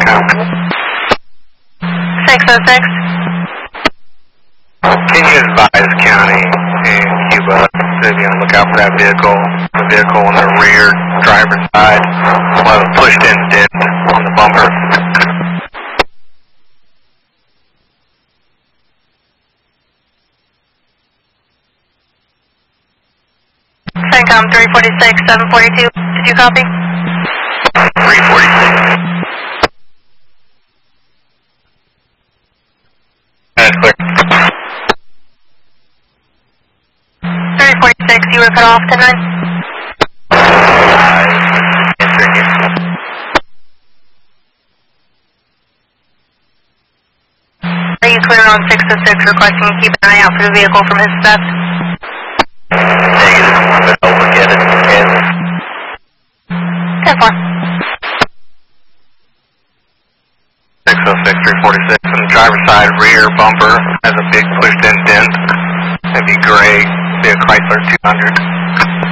Echo. 606. Can you advise County and Cuba to be on the lookout for that vehicle? The vehicle on the rear driver's side will have a pushed-in dent on the bumper. CENTCOM 346, 742. Did you copy? 346. That's clear. 346, you were cut off tonight? Answering you. Are you clear on 606 requesting you keep an eye out for the vehicle from his theft? Negative. I'm going to look at it. Kansas. 10-4. 606, 346. On the driver's side rear bumper has a big pushed-in dent. Maybe gray. Be a Chrysler 200.